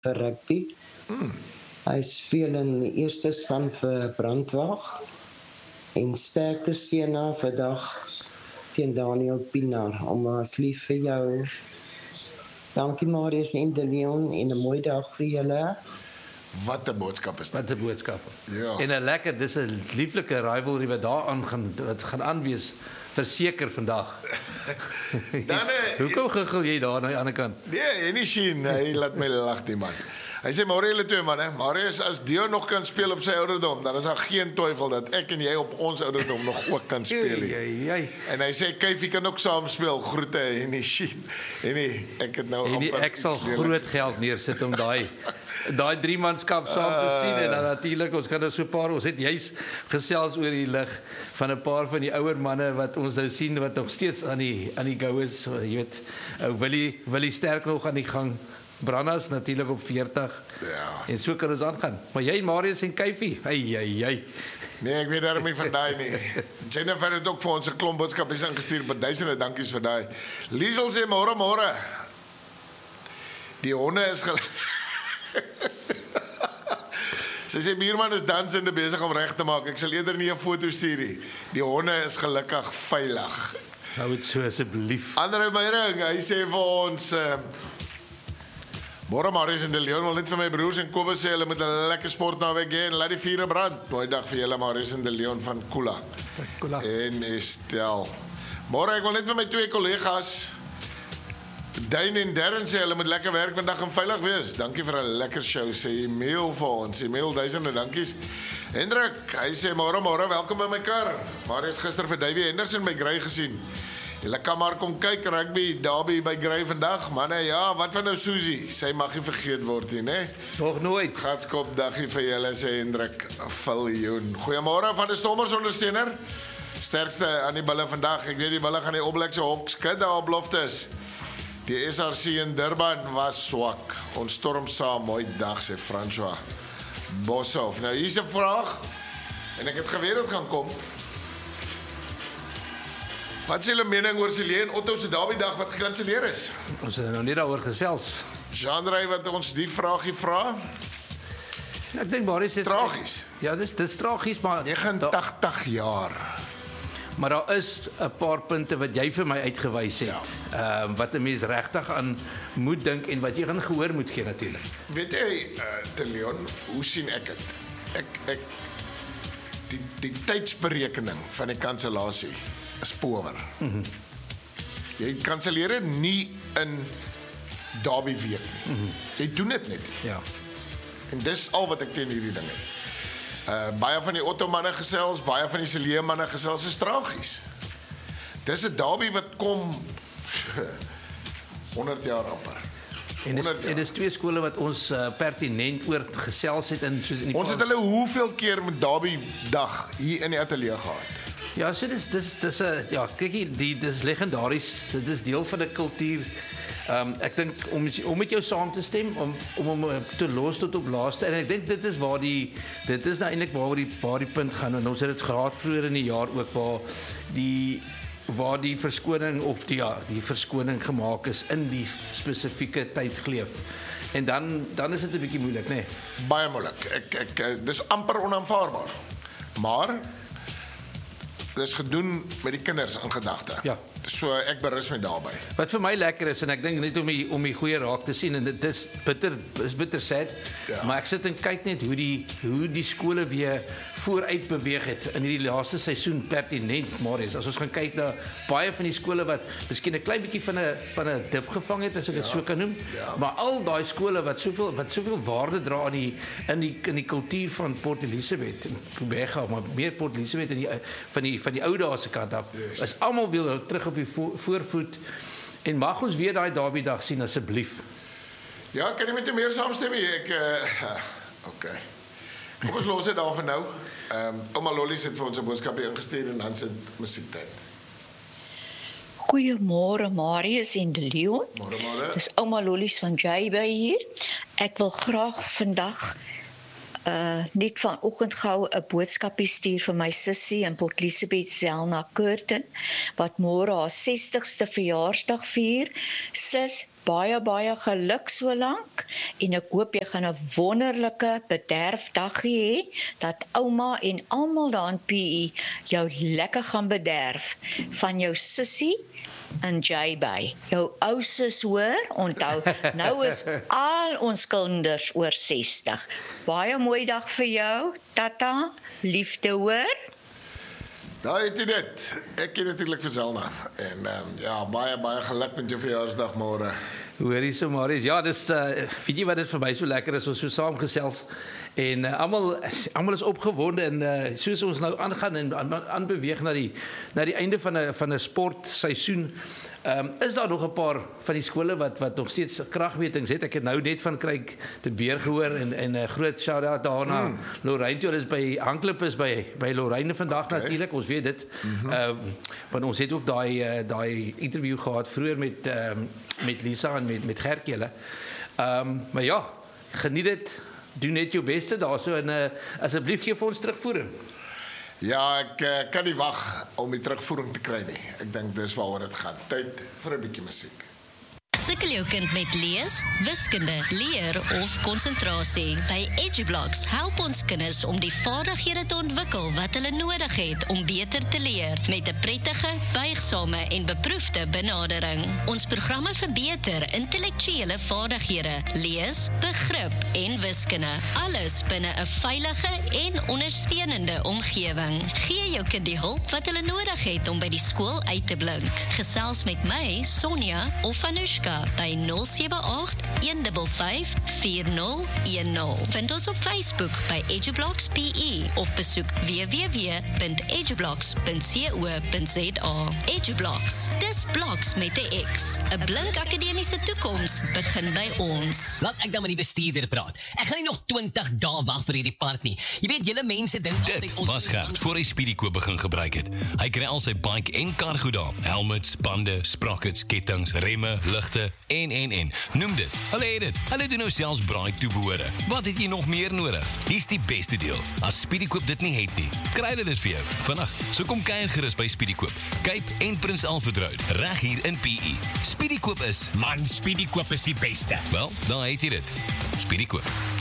vir rugby. Hy speel in die eerste span vir Brandwag en sterkte Siena vandag teen Daniel Pienaar. Almaas lief vir jou. Dankie Marius en De Leon en 'n mooi dag vir julle. Wat 'n boodskap is dit. Wat 'n boodskap. Ja. En 'n lekker, dis 'n lieflike rivalry wat daaraan gaan aanwees verseker vandag. Dan Hoekom giggel jy daar aan die ander kant? nee, en die Sheen, hy laat my lag die man. Hy sê môre julle twee manne, Marius as Dion nog kan speel op sy ouderdom, dan is daar geen twyfel dat ek en jy op ons ouderdom nog ook kan speel. Jy. En hy sê Kyfie kan ook saam speel. Groete en die Sheen. En ek het nou En ek sal groot geld neersit om daai 3-manskap saam te sien en dan natuurlik ons kan nou so 'n paar ons het juis gesels oor die lig van 'n paar van die ouer manne wat ons nou sien wat nog steeds aan die go is, jy weet, ou Willie Sterk nog aan die gang. Brannas natuurlik op 40. Ja. En so kan ons aangaan. Maar jy Marius en Kyfie, hey. Nee, ek weet daarom nie van daai nie. Jennifer het ook vir ons 'n klomp boodskappe ingestuur, baie duisende dankies vir daai. Liesel sê môre. Die honde is Sy sê buurman is dansende besig om reg te maak. Ek sal eerder nie 'n foto stuur nie. Die honde is gelukkig veilig. Hou dit so asseblief. Andre Meyering, hy sê vir ons môre Marius en De Leon wil net vir my broers en Kobus sê hulle moet 'n lekker sportnaweek hê en laat die vure brand. Mooi dag vir julle Marius en De Leon van Kula. En Estel. Môre ek wil net vir my twee kollegas Dane en Darren sê hulle moet lekker werk vandag en veilig wees. Dankie vir 'n lekker show sê e-mail vir ons. E-mail duisende dankies. Hendrik, hy sê môre welkom in my kar. Marius gister vir Davey Henderson by Grey gesien. Julle kan maar kom kyk rugby derby by Grey vandag. Manne, ja, wat van nou Susie? Sy mag nie vergeet word nie, né? Nog nooit. Gatskop daggie vir julle sê Hendrik Viljoen. Goeiemôre van die Stormers ondersteuner. Sterkste aan die bulle vandag. Ek weet die bulle gaan die All se Hawks skud daar op beloftes. Die SRC in Durban was swak. Ons storm saam, mooi dag sê François Boshoff. Nou hier's 'n vraag en ek het geweet dit gaan kom. Wat is julle mening oor Silje en Otto se derby dag wat gekanselleer is? Ons het nou net daaroor gesels. Jean-Ray wat ons die vraagie vra. Ek dink Marius is Tragies. Ja, dis tragies, maar 89 jaar. Maar daar is 'n paar punte wat jy vir my uitgewys het. Wat 'n mens regtig aan moet dink en wat jy gaan gehoor moet gee natuurlik. Weet jy, De Leon, hoe sien ek dit? Ek die tydsberekening van die kansellasie is power. Jy kanselleer dit nie in derby week nie. Jy doen dit net nie. Ja. En dis al wat ek teen hierdie ding het. Baie van die Ottomanne gesels, baie van die Silje-manne gesels is tragies. Dis 'n derby wat kom 100 jaar amper. En dis twee skole wat ons pertinent oor gesels het in soos in die Ons het hulle hoeveel keer met derby dag hier in die ateljee gehad. Ja, so dis 'n ja, kyk dis legendaries. Dit is deel van 'n kultuur. Ek dink om met jou saam te stem om hom te los tot op laaste en ek dink dit is nou eintlik waar die punt gaan en ons het dit gehad vroeër in die jaar ook waar die verskoning of die verskoning gemaak is in die spesifieke tydgleef. En dan is dit 'n bietjie moeilik, né? Nee? Baie moeilik. Ek dis amper onaanvaarbaar. Maar dis gedoen met die kinders in gedagte. Ja. So ek berus my daarby. Wat vir my lekker is en ek dink net om die goeie raak te sien en dit is bitter sad. Ja. Maar ek sit en kyk net hoe die skole weer vooruit beweeg het in hierdie laaste seisoen pertinent, Marius. As ons gaan kyk na baie van die skole wat miskien 'n klein bietjie van 'n dip gevang het as ek dit so kan noem, maar al daai skole wat soveel waarde dra in die kultuur van Port Elizabeth, Kubega, maar meer Port Elizabeth van die ou dae se kant af. Is almal weer terug op die voorvoet en mag ons weer daai derby dag sien asseblief. Ja, kan jy met meer saamstem hier? Okay. Kom ons los dit daar vir nou. Ouma Lolly het vir ons 'n boodskap ingestuur en dan sit musiektyd. Goeiemôre Marius en De Leon. Môre. Dis ouma Lolly van JB hier. Ek wil graag vandag net vanoggend gou 'n boodskapie stuur vir my sussie in Port Elizabeth, Zelna Curtin, wat môre haar 60ste verjaarsdag vier. Sis, baie geluk so lank en ek hoop jy gaan 'n wonderlike bederfdag hê dat ouma en almal daar in PE jou lekker gaan bederf van jou sussie en JB. Jou ou sus hoor, onthou, nou is al ons kinders oor 60. Baie mooi dag vir jou, tata, liefde hoor. Daar het jy dit. Ek ken natuurlijk vir Selma. En ja, baie geluk met jou verjaarsdag môre. Hoorie so Marius, ja, dis weet jy wat dit vir my so lekker is, ons so saamgesels en almal is opgewonde en soos ons nou aangaan en aanbeweeg na die einde van 'n sportseisoen, is daar nog 'n paar van die skole wat nog steeds kragmetings het. Ek het nou net van Kryk de Beer gehoor en 'n groot shout-out daarna. Lorraine, toe is by Hanklip is by Lorraine vandag natuurlik. Ons weet dit. Want ons het ook daai interview gehad vroeër met Lisa en met Gertjie. Maar ja, geniet dit. Doen net jou beste daarso en asseblief gee vir ons terugvoering. Ja, ek kan nie wag om die terugvoering te kry nie. Ek dink dis waaroor dit gaan. Tyd vir 'n bietjie musiek. Sukkel jou kind met lees, wiskunde, leer of konsentrasie? By EduBlocks help ons kinders om die vaardighede te ontwikkel wat hulle nodig het om beter te leer met 'n prettige, buigsame en beproefde benadering. Ons programme verbeter intellektuele vaardighede, lees, begrip en wiskunde. Alles binne 'n veilige en ondersteunende omgewing. Gee jou kind die hulp wat hulle nodig het om by die skool uit te blink. Gesels met my, Sonja of Anushka by 078-155-4010. Vind ons op Facebook by EduBlocks PE of besoek www.edublocks.co.za. EduBlocks, dis bloks met 'n X. 'n Blink akademiese toekoms begin by ons. Laat ek dan met die bestuurder praat. Ek gaan nie nog 20 dae wag vir hierdie part nie. Jy weet, julle mense dink dit was Gert voor hy SpeedyKoop begin gebruik het. Hy kry al sy bike en kar goed daar. Helmets, bande, sprockets, kettinge, remme, ligte en. Noem dit. Hulle het dit. Hulle doen nou selfs braai toebehore. Wat het jy nog meer nodig? Hier's die beste deel. As SpeedyKoop dit nie het nie, kry hulle dit vir jou. Vandag, so kom kuier gerus by SpeedyKoop. Cape en Prins Alfred Road, reg hier in PE. SpeedyKoop is, man, SpeedyKoop is die beste. wel, daar het jy dit. SpeedyKoop.